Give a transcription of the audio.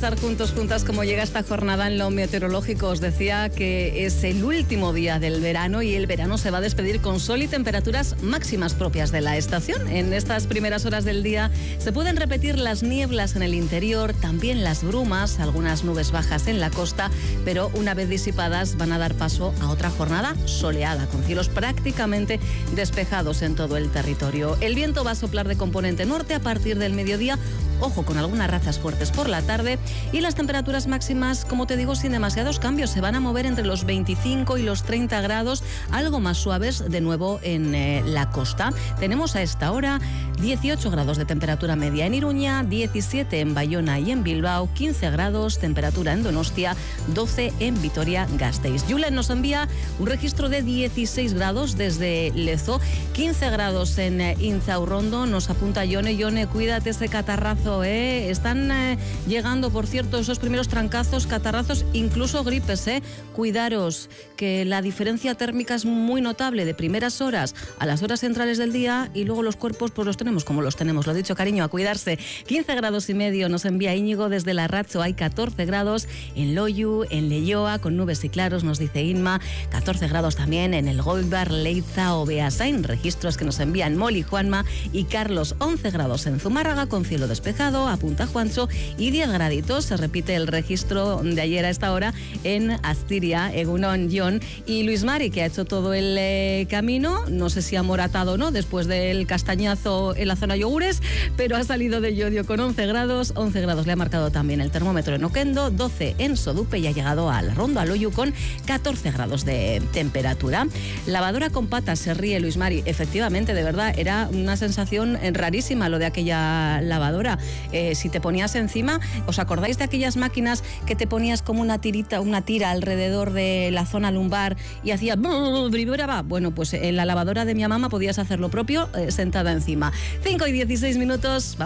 revisar juntas cómo llega esta jornada en lo meteorológico. Os decía que es el último día del verano y el verano se va a despedir con sol y temperaturas máximas propias de la estación. En estas primeras horas del día se pueden repetir las nieblas en el interior, también las brumas, algunas nubes bajas en la costa, pero una vez disipadas van a dar paso a otra jornada soleada, con cielos prácticamente despejados en todo el territorio. El viento va a soplar de componente norte a partir del mediodía, ojo con algunas rachas fuertes por la tarde, y las temperaturas máximas, como te digo, sin demasiados cambios, se van a mover entre los 25 y los 30 grados, algo más suaves de nuevo en la costa. Tenemos a esta hora 18 grados de temperatura media en Iruña, 17 en Bayona y en Bilbao, 15 grados, temperatura en Donostia, 12 en Vitoria-Gasteiz. Julen nos envía un registro de 16 grados desde Lezo, 15 grados en Inzaurrondo, nos apunta Yone, cuídate ese catarrazo, Están llegando, por cierto, esos primeros trancazos, catarrazos, incluso gripes, Cuidaros, que la diferencia térmica es muy notable de primeras horas a las horas centrales del día, y luego los cuerpos pues los tenemos como los tenemos. Lo dicho, cariño, a cuidarse. 15 grados y medio nos envía Íñigo desde Larracho, hay 14 grados en Loiu, en Leioa, con nubes y claros, nos dice Inma, 14 grados también en el Goibar, Leiza o Beasain, registros que nos envían Moli, Juanma y Carlos. 11 grados en Zumárraga con cielo despejado, apunta Juancho, y 10 graditos, se repite el registro de ayer a esta hora en Astiria, Egunon, John y Luis Mari, que ha hecho todo el camino, no sé si ha moratado o no, después del castañazo en la zona yogures, pero ha salido de Llodio con 11 grados le ha marcado también el termómetro en Oquendo, 12 en Sodupe, y ha llegado a la Rondo, a Loiu, con 14 grados de temperatura. Lavadora con patas, se ríe Luis Mari, efectivamente, de verdad, era una sensación rarísima lo de aquella lavadora. Si te ponías encima, ¿os acordáis de aquellas máquinas que te ponías como una tira alrededor de la zona lumbar y hacía vibraba? Bueno, pues en la lavadora de mi mamá podías hacer lo propio sentada encima. 5 y 16 minutos.